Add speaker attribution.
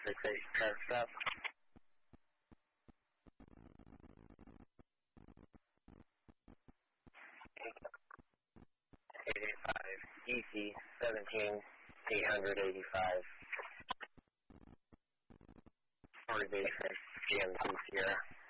Speaker 1: 6-8, traffic stop. 885, EC 17, 885. 40 base, GM2 Sierra.